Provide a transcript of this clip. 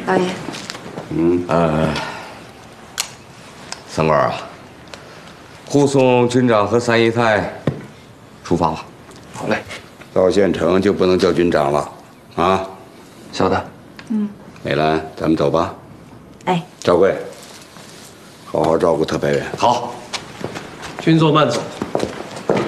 老爷。 三官啊，护送军长和三姨太出发吧。 好嘞， 到县城就不能叫军长了，啊？ 晓得。 美兰，咱们走吧。 哎， 赵贵，好好照顾特派员。 好。 军座慢走。